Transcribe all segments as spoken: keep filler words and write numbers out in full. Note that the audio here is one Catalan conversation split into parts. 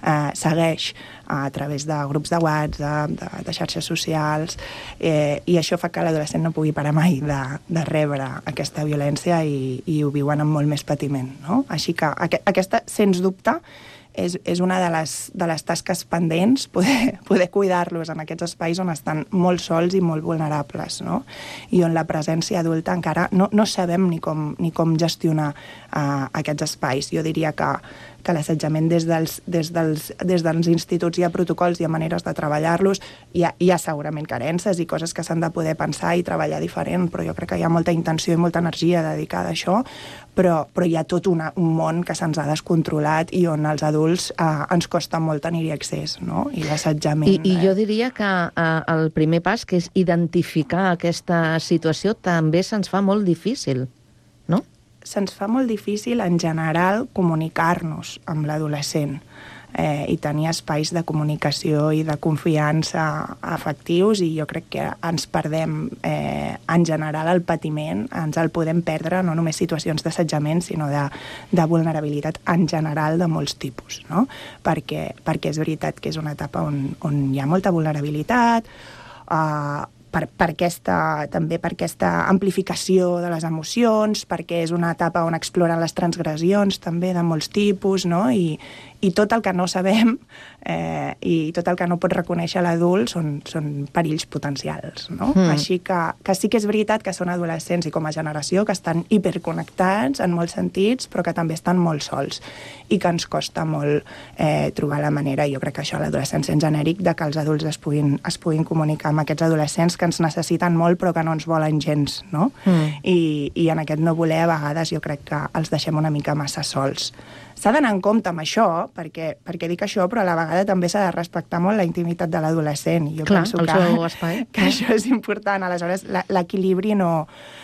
eh, segueix a través de grups de WhatsApp, de, de xarxes socials, eh, i això fa que l'adolescent no pugui parar mai de, de rebre aquesta violència i, i ho viuen amb molt més patiment, no? Així que aqu aquesta, sens dubte, és, és una de les, de les tasques pendents, poder, poder cuidar-los en aquests espais on estan molt sols i molt vulnerables, no? I on la presència adulta encara no, no sabem ni com, ni com gestionar uh, aquests espais. Jo diria que, que l'assetjament des dels, des, dels, des dels instituts hi ha protocols, hi ha maneres de treballar-los, hi, ha, hi ha segurament carències i coses que s'han de poder pensar i treballar diferent, però jo crec que hi ha molta intenció i molta energia dedicada a això, però, però hi ha tot una, un món que se'ns ha descontrolat i on els adults eh, ens costa molt tenir-hi accés, no? I l'assetjament... I, I jo diria que eh, el primer pas, que és identificar aquesta situació, també se'ns fa molt difícil, no? Se'ns fa molt difícil, en general, comunicar-nos amb l'adolescent eh, i tenir espais de comunicació i de confiança efectius, i jo crec que ens perdem, eh, en general, el patiment, ens el podem perdre, no només situacions d'assetjament, sinó de, de vulnerabilitat en general de molts tipus, no? Perquè, perquè és veritat que és una etapa on, on hi ha molta vulnerabilitat, eh, Per, per aquesta, també per aquesta amplificació de les emocions, perquè és una etapa on exploren les transgressions també de molts tipus, no? I, i tot el que no sabem eh, i tot el que no pot reconèixer l'adult són, són perills potencials, no? Mm. Així que, que sí que és veritat que són adolescents i com a generació que estan hiperconnectats en molts sentits, però que també estan molt sols i que ens costa molt eh, trobar la manera, jo crec que això a l'adolescència en genèric, de que els adults es puguin, es puguin comunicar amb aquests adolescents que ens necessiten molt però que no ens volen gens, no? Mm. I, i en aquest no voler a vegades jo crec que els deixem una mica massa sols. S'ha d'anar en compte amb això, perquè, perquè dic això, però a la vegada també s'ha de respectar molt la intimitat de l'adolescent. Jo Clar, penso el que, seu espai. que això és important. Aleshores, l'equilibri no,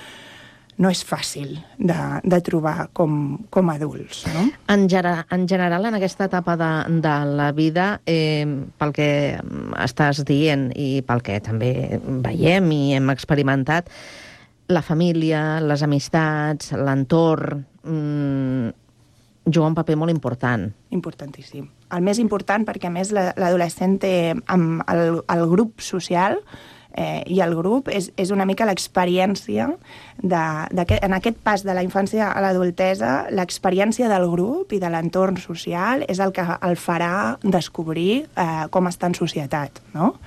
no és fàcil de, de trobar com, com adults, no? En, gera, en general, en aquesta etapa de, de la vida, eh, pel que estàs dient i pel que també veiem i hem experimentat, la família, les amistats, l'entorn... Mm, juga un paper molt important. Importantíssim. El més important perquè, a més, l'adolescent té amb el, el grup social eh, i el grup és, és una mica l'experiència de, de que, en aquest pas de la infància a l'adultesa, l'experiència del grup i de l'entorn social és el que el farà descobrir eh, com està en societat, no?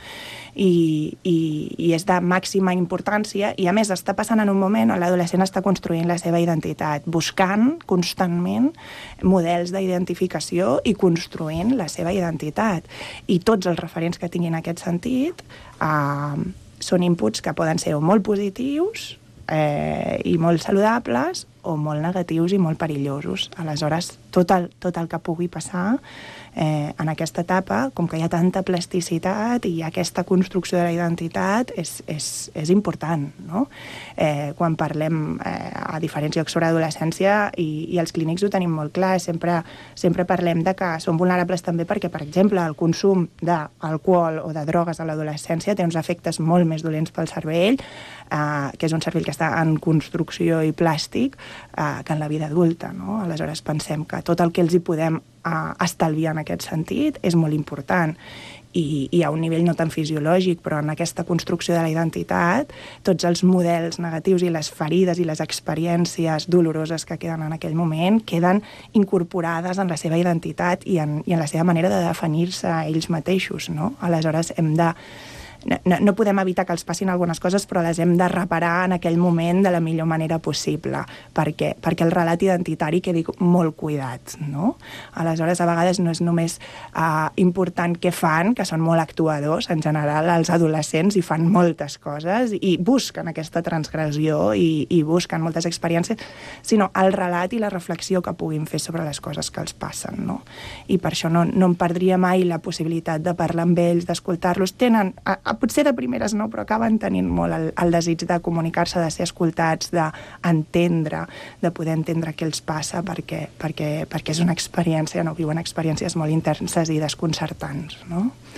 I, i, i és de màxima importància i a més està passant en un moment on l'adolescent està construint la seva identitat, buscant constantment models d'identificació i construint la seva identitat, i tots els referents que tinguin aquest sentit eh, són inputs que poden ser o molt positius eh, i molt saludables o molt negatius i molt perillosos. Aleshores, tot el, tot el que pugui passar eh, en aquesta etapa, com que hi ha tanta plasticitat i hi ha aquesta construcció de la identitat, és, és, és important, no? Eh, quan parlem eh, a diferents llocs sobre adolescència, i, i els clínics ho tenim molt clar, sempre, sempre parlem de que són vulnerables també perquè, per exemple, el consum d'alcohol o de drogues a l'adolescència té uns efectes molt més dolents pel cervell, eh, que és un cervell que està en construcció i plàstic, eh, que en la vida adulta, no? Aleshores pensem que tot el que els hi podem eh, estalviar en aquest sentit és molt important. I, i a un nivell no tan fisiològic, però en aquesta construcció de la identitat, tots els models negatius i les ferides i les experiències doloroses que queden en aquell moment queden incorporades en la seva identitat i en, i en la seva manera de definir-se ells mateixos, no? Aleshores hem de... No, no podem evitar que els passin algunes coses, però les hem de reparar en aquell moment de la millor manera possible, perquè, perquè el relat identitari quedi molt cuidat, no? Aleshores, a vegades no és només uh, important què fan, que són molt actuadors, en general els adolescents hi fan moltes coses i busquen aquesta transgressió i, i busquen moltes experiències, sinó el relat i la reflexió que puguin fer sobre les coses que els passen, no? I per això no, no em perdria mai la possibilitat de parlar amb ells, d'escoltar-los. Tenen... A, potser de primeres no, però acaben tenint molt el, el desig de comunicar-se, de ser escoltats, d'entendre, de poder entendre què els passa, perquè, perquè, perquè és una experiència, no? Viuen experiències molt intenses i desconcertants, no?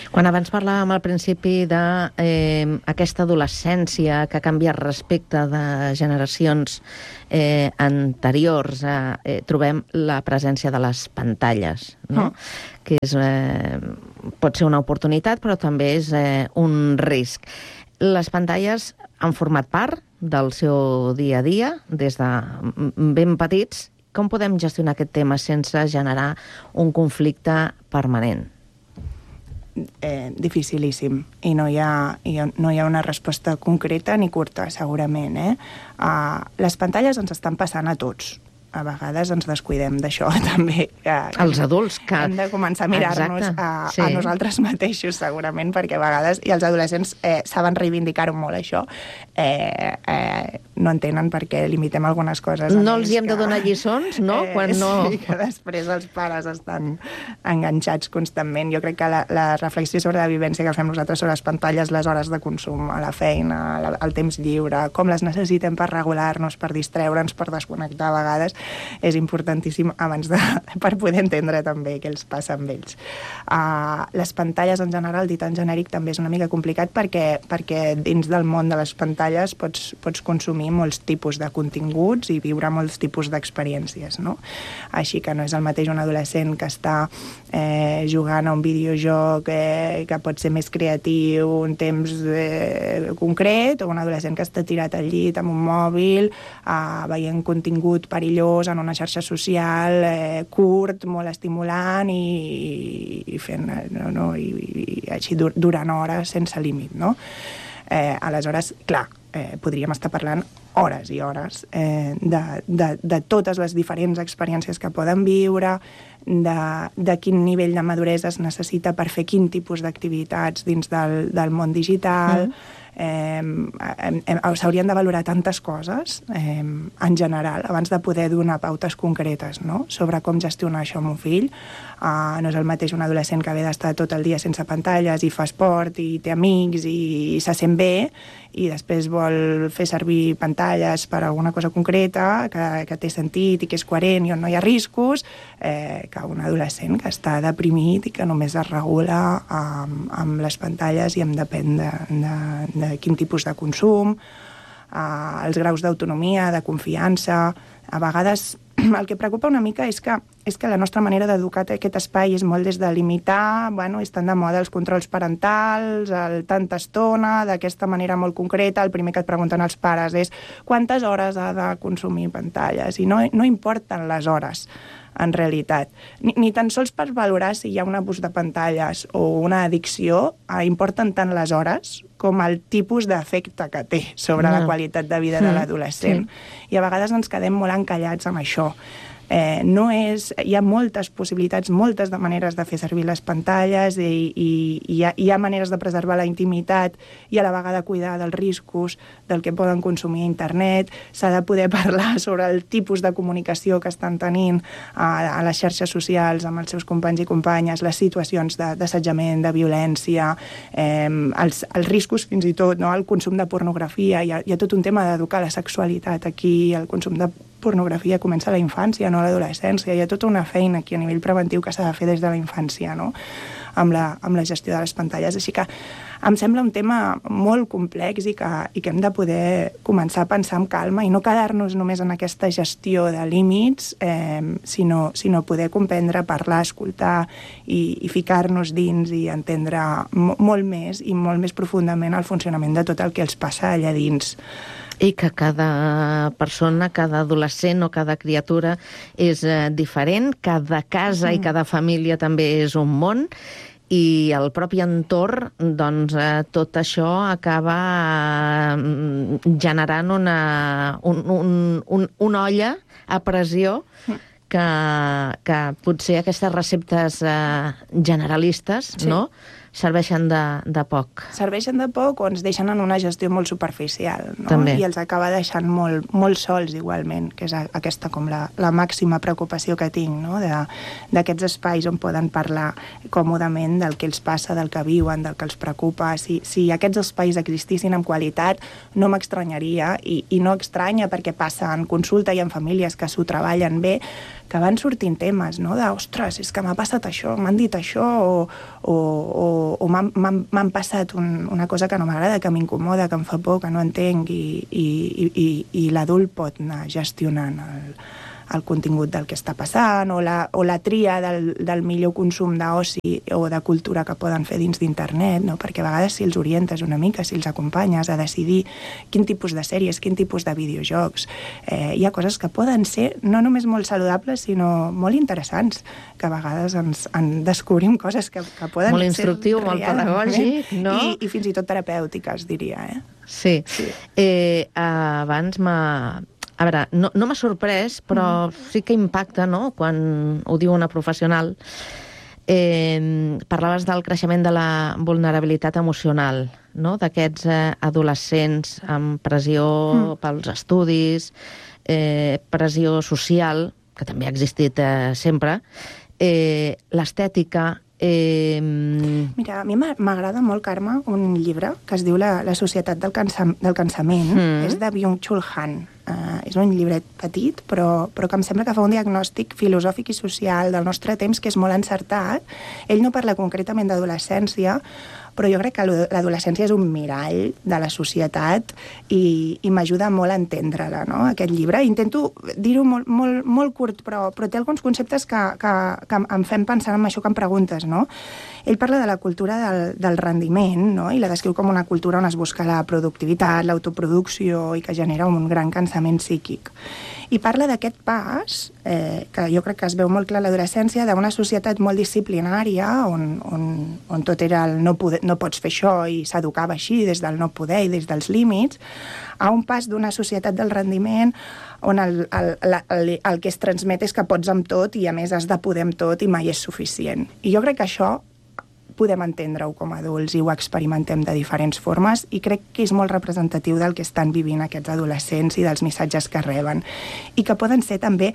Quan abans parlàvem al principi d'aquesta eh, adolescència que ha canviat respecte de generacions eh, anteriors, eh, eh, trobem la presència de les pantalles, no? Mm. que és, eh, pot ser una oportunitat, però també és eh, un risc. Les pantalles han format part del seu dia a dia, des de ben petits. Com podem gestionar aquest tema sense generar un conflicte permanent? Eh, dificilíssim, i no hi, ha, i no hi ha una resposta concreta ni curta, segurament. Eh? Uh, les pantalles ens estan passant a tots. A vegades ens descuidem d'això, també. Que, Els adults, que... Hem de començar a mirar-nos a, sí. a nosaltres mateixos, segurament, perquè a vegades, i els adolescents eh, saben reivindicar-ho molt, això, eh, eh, no entenen per què limitem algunes coses. No els hi hem que... de donar lliçons, no? Eh, Quan no... Sí, que després els pares estan enganxats constantment. Jo crec que la, la reflexió sobre la vivència que fem nosaltres sobre les pantalles, les hores de consum a la feina, la, el temps lliure, com les necessitem per regular-nos, per distreure'ns, per desconnectar a vegades, és importantíssim abans de, per poder entendre també què els passa amb ells. Uh, les pantalles en general, dit en genèric, també és una mica complicat perquè, perquè dins del món de les pantalles pots, pots consumir molts tipus de continguts i viure molts tipus d'experiències, no? Així que no és el mateix un adolescent que està eh, jugant a un videojoc eh, que pot ser més creatiu un temps eh, concret, o un adolescent que està tirat al llit amb un mòbil eh, veient contingut perillós en una xarxa social eh, curt, molt estimulant i, i fent no, no, i, i així durant hores sense límit, no? Eh, aleshores, clar, eh, podríem estar parlant hores i hores eh, de, de, de totes les diferents experiències que poden viure, de, de quin nivell de maduresa es necessita per fer quin tipus d'activitats dins del, del món digital. Mm. Eh, eh, s'haurien de valorar tantes coses eh, en general abans de poder donar pautes concretes, no? Sobre com gestionar això amb un fill. Uh, no és el mateix un adolescent que ve d'estar tot el dia sense pantalles i fa esport i té amics i, i se sent bé i després vol fer servir pantalles per alguna cosa concreta que, que té sentit i que és coherent i on no hi ha riscos, eh, que un adolescent que està deprimit i que només es regula amb, amb les pantalles i em depèn de, de, de quin tipus de consum, eh, els graus d'autonomia, de confiança. A vegades el que preocupa una mica és que, és que la nostra manera d'educar aquest espai és molt des de limitar, bueno, estan de moda els controls parentals, el tanta estona, d'aquesta manera molt concreta. El primer que et pregunten els pares és quantes hores ha de consumir pantalles, i no, no importen les hores, en realitat. Ni, ni tan sols per valorar si hi ha un abús de pantalles o una addicció, eh, importen tant les hores com el tipus d'efecte que té sobre no. la qualitat de vida de l'adolescent. Sí. I a vegades ens quedem molt encallats amb això. Eh, no és, hi ha moltes possibilitats, moltes de maneres de fer servir les pantalles i, i, i hi, ha, hi ha maneres de preservar la intimitat i a la vegada cuidar dels riscos del que poden consumir a internet. S'ha de poder parlar sobre el tipus de comunicació que estan tenint a, a les xarxes socials amb els seus companys i companyes, les situacions d'assetjament, de, de violència, eh, els, els riscos fins i tot, no? El consum de pornografia. Hi ha, hi ha tot un tema d'educar la sexualitat aquí, el consum de pornografia comença a la infància, no a l'adolescència. Hi ha tota una feina aquí a nivell preventiu que s'ha de fer des de la infància, no? Amb la, amb la gestió de les pantalles. Així que em sembla un tema molt complex i que, i que hem de poder començar a pensar amb calma i no quedar-nos només en aquesta gestió de límits, eh, sinó, sinó poder comprendre, parlar, escoltar i, i ficar-nos dins i entendre molt més i molt més profundament el funcionament de tot el que els passa allà dins. I que cada persona, cada adolescent o cada criatura és eh, diferent, cada casa mm. i cada família també és un món, i el propi entorn, doncs, eh, tot això acaba eh, generant una, un, un, un, una olla a pressió que, que potser aquestes receptes eh, generalistes, sí. no?, serveixen de, de poc. Serveixen de poc o ens deixen en una gestió molt superficial, no? També. I els acaba deixant molt, molt sols igualment, que és aquesta com la, la màxima preocupació que tinc, no? D'aquests espais on poden parlar còmodament del que els passa, del que viuen, del que els preocupa. Si, si aquests espais existissin amb qualitat, no m'estranyaria, i, i no estranya perquè passa en consulta i en famílies que s'ho treballen bé, que van sortint temes, no? De, ostres, és que m'ha passat això, m'han dit això, o, o, o o m'han passat un, una cosa que no m'agrada, que m'incomoda, que em fa por, que no entenc, i, i, i, i l'adult pot anar gestionant el, el contingut del que està passant, o la, o la tria del, del millor consum d'oci o de cultura que poden fer dins d'internet, no? Perquè a vegades si els orientes una mica, si els acompanyes a decidir quin tipus de sèries, quin tipus de videojocs, eh, hi ha coses que poden ser no només molt saludables, sinó molt interessants, que a vegades ens en descobrim coses que, que poden molt ser... Molt instructiu, molt pedagògic, no? I, I fins i tot terapèutiques, diria, eh? Sí. sí. Eh, abans m'ha... A veure, no, no m'ha sorprès, però mm. sí que impacta, no?, quan ho diu una professional. Eh, parlaves del creixement de la vulnerabilitat emocional, no?, d'aquests eh, adolescents amb pressió mm. pels estudis, eh, pressió social, que també ha existit eh, sempre, eh, l'estètica... Eh... Mira, a mi m'agrada molt, Carme, un llibre que es diu La, la societat del, cansa, del cansament. Mm. És de Byung-Chul Han. Uh, és un llibret petit, però, però que em sembla que fa un diagnòstic filosòfic i social del nostre temps que és molt encertat. Ell no parla concretament d'adolescència, però jo crec que l'adolescència és un mirall de la societat i, i m'ajuda molt a entendre-la, no?, aquest llibre. Intento dir-ho molt, molt, molt curt, però, però té alguns conceptes que, que, que em fem pensar en això que em preguntes, no? Ell parla de la cultura del, del rendiment, no?, i la descriu com una cultura on es busca la productivitat, l'autoproducció i que genera un gran cansament psíquic. I parla d'aquest pas, eh, que jo crec que es veu molt clar a l'adolescència, d'una societat molt disciplinària, on, on, on tot era el no, poder, no pots fer això, i s'educava així, des del no poder i des dels límits, a un pas d'una societat del rendiment on el, el, el, el que es transmet és que pots amb tot i a més has de poder amb tot i mai és suficient. I jo crec que això podem entendre-ho com a adults i ho experimentem de diferents formes i crec que és molt representatiu del que estan vivint aquests adolescents i dels missatges que reben i que poden ser també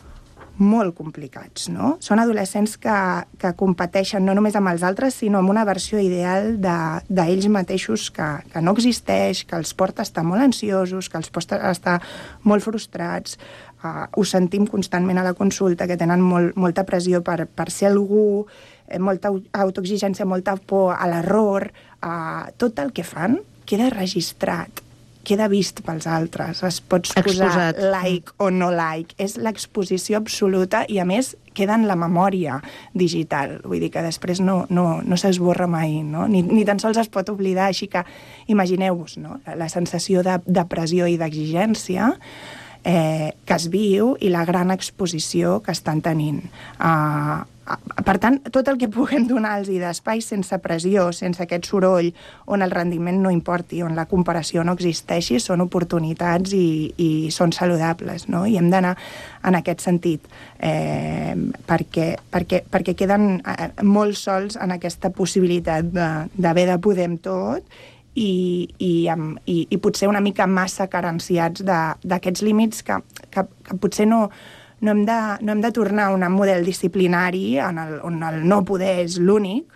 molt complicats, no? Són adolescents que, que competeixen no només amb els altres, sinó amb una versió ideal d'ells de, mateixos que, que no existeix, que els porta a estar molt ansiosos, que els porta a estar molt frustrats. Uh, ho sentim constantment a la consulta, que tenen molt, molta pressió per, per ser algú, eh, molta autoexigència, molta por a l'error. Uh, tot el que fan queda registrat, queda vist pels altres. Es pots posar Exposat. like o no like. És l'exposició absoluta i, a més, queda en la memòria digital. Vull dir que després no, no, no s'esborra mai, no? Ni, ni tan sols es pot oblidar. Així que imagineu-vos, no?, la, la sensació de, de pressió i d'exigència eh, que es viu i la gran exposició que estan tenint. Uh, per tant, tot el que puguem donar-los d'espai sense pressió, sense aquest soroll, on el rendiment no importi, on la comparació no existeixi, són oportunitats i, i són saludables, no? I hem d'anar en aquest sentit, eh, perquè, perquè, perquè queden eh, molt sols en aquesta possibilitat d'haver de, de poder amb tot i, i, i, i potser una mica massa carenciats d'aquests límits que, que, que potser no... No hem, de, no hem de tornar a un model disciplinari en el, on el no poder és l'únic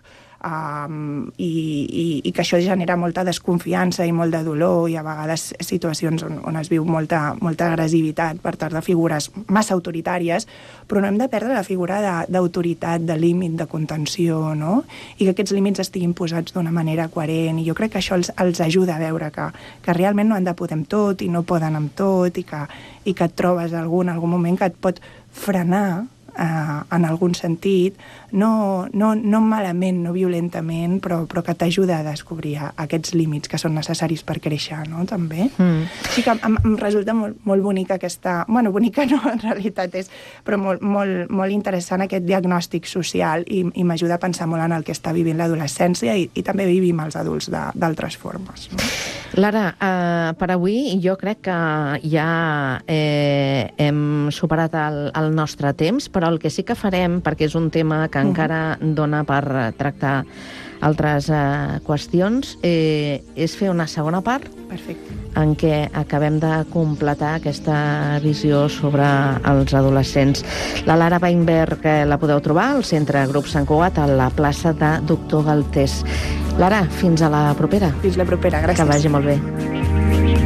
um, i, i, i que això genera molta desconfiança i molt de dolor i a vegades situacions on, on es viu molta, molta agressivitat per part de figures massa autoritàries, però no hem de perdre la figura d'autoritat, de, de límit, de contenció, no? I que aquests límits estiguin posats d'una manera coherent i jo crec que això els, els ajuda a veure que, que realment no han de poder amb tot i no poden amb tot i que, i que et trobes algun, algun moment que et pot frenar eh, en algun sentit, no, no, no malament, no violentament, però, però que t'ajuda a descobrir aquests límits que són necessaris per créixer, no?, també. Mm. Així que em, em resulta molt, molt bonica aquesta... Bueno, bonica no, en realitat és, però molt, molt, molt interessant aquest diagnòstic social i, i m'ajuda a pensar molt en el que està vivint l'adolescència i, i també vivim els adults d'altres formes, no? Lara, eh, per avui jo crec que ja eh, hem superat el, el nostre temps, però el que sí que farem, perquè és un tema que encara dona per tractar altres eh, qüestions, eh, és fer una segona part. Perfecte. En què acabem de completar aquesta visió sobre els adolescents. La Lara Weinberg eh, la podeu trobar al Centre Grup Sant Cugat, a la plaça de Doctor Galtés. Lara, fins a la propera. Fins la propera, gràcies. Que vagi molt bé.